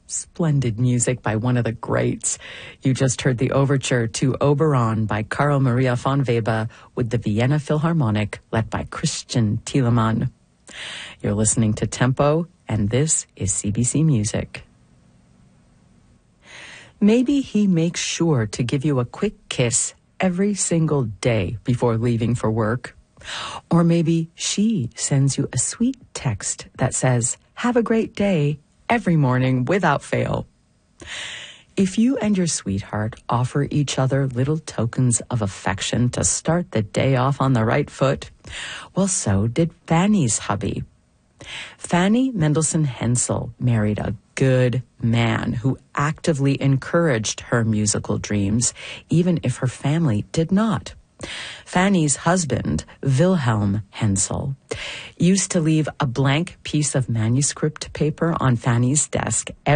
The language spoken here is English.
Splendid music by one of the greats. You just heard the overture to Oberon by Carl Maria von Weber with the Vienna Philharmonic, led by Christian Thielemann. You're listening to Tempo, and this is CBC Music. Maybe he makes sure to give you a quick kiss every single day before leaving for work. Or maybe she sends you a sweet text that says, "Have a great day," every morning without fail. If you and your sweetheart offer each other little tokens of affection to start the day off on the right foot, well, so did Fanny's hubby. Fanny Mendelssohn Hensel married a good man who actively encouraged her musical dreams, even if her family did not. Fanny's husband, Wilhelm Hensel, used to leave a blank piece of manuscript paper on Fanny's desk